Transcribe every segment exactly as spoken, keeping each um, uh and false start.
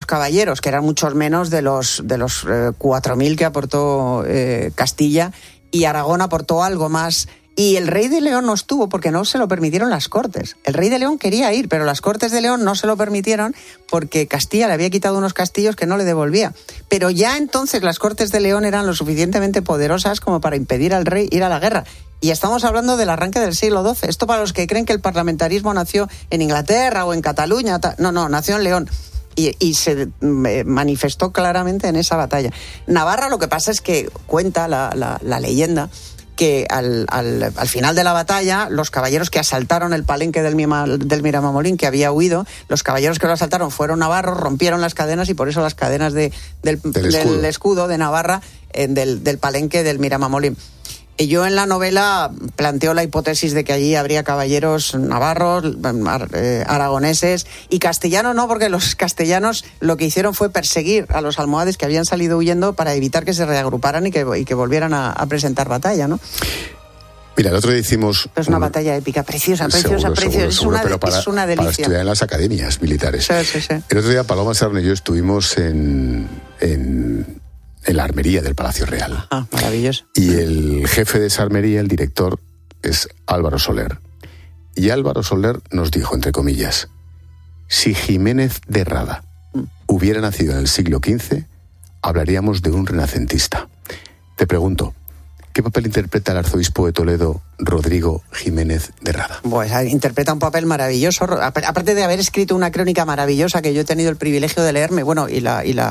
caballeros, que eran muchos menos de los, de los eh, cuatro mil que aportó eh, Castilla, y Aragón aportó algo más. Y el rey de León no estuvo porque no se lo permitieron las Cortes. El rey de León quería ir, pero las Cortes de León no se lo permitieron porque Castilla le había quitado unos castillos que no le devolvía. Pero ya entonces las Cortes de León eran lo suficientemente poderosas como para impedir al rey ir a la guerra. Y estamos hablando del arranque del siglo doce. Esto para los que creen que el parlamentarismo nació en Inglaterra o en Cataluña. No, no, nació en León. Y, y se manifestó claramente en esa batalla. Navarra, lo que pasa es que cuenta la, la, la leyenda que al, al, al final de la batalla, los caballeros que asaltaron el palenque del, Mima, del Miramamolín, que había huido, los caballeros que lo asaltaron fueron navarros, rompieron las cadenas y por eso las cadenas de, del, del, escudo. del escudo de Navarra, eh, del, del palenque del Miramamolín. Y yo en la novela planteo la hipótesis de que allí habría caballeros navarros, eh, aragoneses y castellanos no, porque los castellanos lo que hicieron fue perseguir a los almohades que habían salido huyendo para evitar que se reagruparan y que, y que volvieran a, a presentar batalla, ¿no? Mira, el otro día hicimos... Es una un... batalla épica, preciosa, preciosa, seguro, preciosa. Seguro, es, seguro, una, pero para, es una delicia. Para estudiar en las academias militares. Sí, sí, sí. El otro día Paloma Sarno y yo estuvimos en... en en la armería del Palacio Real. Ah, maravilloso. Y el jefe de esa armería, el director, es Álvaro Soler. Y Álvaro Soler nos dijo, entre comillas, si Jiménez de Rada mm. hubiera nacido en el siglo quince, hablaríamos de un renacentista. Te pregunto, ¿qué papel interpreta el arzobispo de Toledo, Rodrigo Jiménez de Rada? Pues interpreta un papel maravilloso, aparte de haber escrito una crónica maravillosa que yo he tenido el privilegio de leerme, bueno, y la, y la,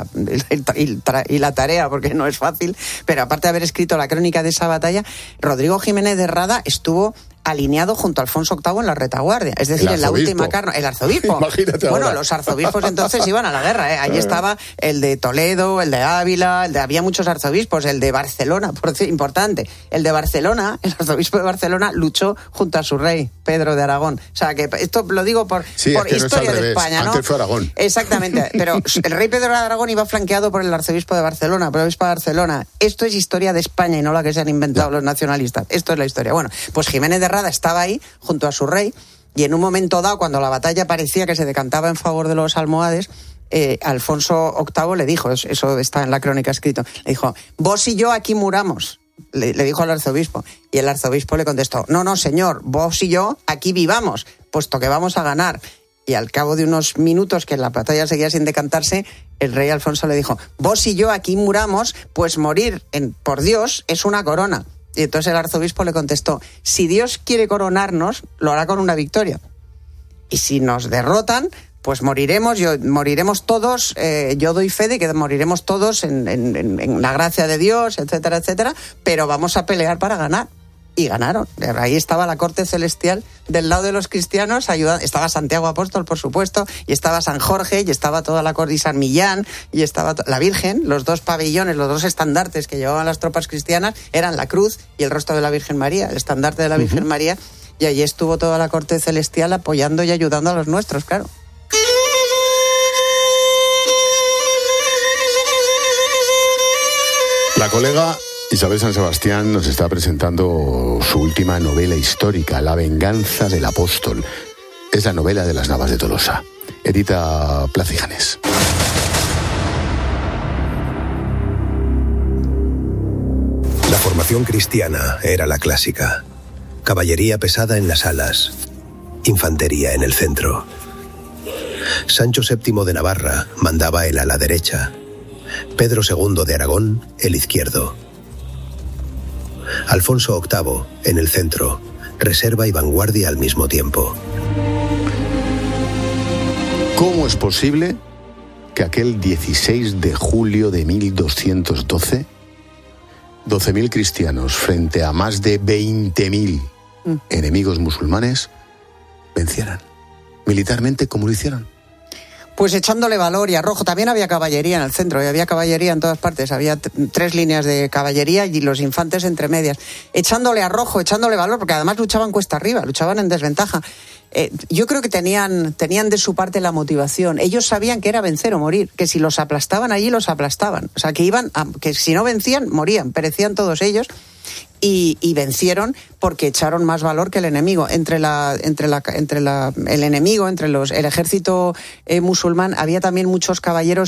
y la tarea, porque no es fácil, pero aparte de haber escrito la crónica de esa batalla, Rodrigo Jiménez de Rada estuvo alineado junto a Alfonso octavo en la retaguardia, es decir, en la última carne, el arzobispo. Imagínate bueno, ahora. Los arzobispos entonces iban a la guerra, ¿eh? Allí estaba el de Toledo, el de Ávila, el de, había muchos arzobispos, el de Barcelona, por decir, importante, el de Barcelona, el arzobispo de Barcelona luchó junto a su rey, Pedro de Aragón. O sea, que esto lo digo por, sí, por es que historia no es de España, ¿no? Antes fue Aragón. Exactamente, pero el rey Pedro de Aragón iba flanqueado por el arzobispo de Barcelona, por el obispo de Barcelona. Esto es historia de España y no la que se han inventado no. los nacionalistas. Esto es la historia. Bueno, pues Jiménez de Rada estaba ahí junto a su rey y en un momento dado, cuando la batalla parecía que se decantaba en favor de los almohades, eh, Alfonso octavo le dijo, eso está en la crónica escrito, le dijo, vos y yo aquí muramos. Le, le dijo al arzobispo, y el arzobispo le contestó, no, no, señor, vos y yo aquí vivamos, puesto que vamos a ganar. Y al cabo de unos minutos que la batalla seguía sin decantarse, el rey Alfonso le dijo, vos y yo aquí muramos, pues morir en, por Dios es una corona. Y entonces el arzobispo le contestó, si Dios quiere coronarnos, lo hará con una victoria. Y si nos derrotan, pues moriremos, yo, moriremos todos, eh, yo doy fe de que moriremos todos en, en, en la gracia de Dios, etcétera, etcétera, pero vamos a pelear para ganar. Y ganaron. Ahí estaba la corte celestial del lado de los cristianos, ayudando. Estaba Santiago Apóstol, por supuesto, y estaba San Jorge, y estaba toda la corte, y San Millán, y estaba to- la Virgen, los dos pabellones, los dos estandartes que llevaban las tropas cristianas, eran la cruz y el rostro de la Virgen María, el estandarte de la Virgen uh-huh. María, y allí estuvo toda la corte celestial apoyando y ayudando a los nuestros, claro. La colega Isabel San Sebastián nos está presentando su última novela histórica, La venganza del apóstol. Es la novela de las Navas de Tolosa. Edita Plaza y Janés. La formación cristiana era la clásica. Caballería pesada en las alas, infantería en el centro. Sancho séptimo de Navarra mandaba el ala derecha, Pedro segundo de Aragón el izquierdo. Alfonso octavo en el centro, reserva y vanguardia al mismo tiempo. ¿Cómo es posible que aquel dieciséis de julio de mil doscientos doce, doce mil cristianos frente a más de veinte mil mm. enemigos musulmanes vencieran? Militarmente, ¿cómo lo hicieron? Pues echándole valor y arrojo. También había caballería en el centro, y había caballería en todas partes. Había t- tres líneas de caballería y los infantes entre medias. Echándole arrojo, echándole valor, porque además luchaban cuesta arriba, luchaban en desventaja. Eh, yo creo que tenían, tenían de su parte la motivación. Ellos sabían que era vencer o morir, que si los aplastaban allí, los aplastaban. O sea, que iban a, que si no vencían, morían, perecían todos ellos. Y, y vencieron porque echaron más valor que el enemigo. Entre la, entre la, entre la, el enemigo, entre los, el ejército eh, musulmán, había también muchos caballeros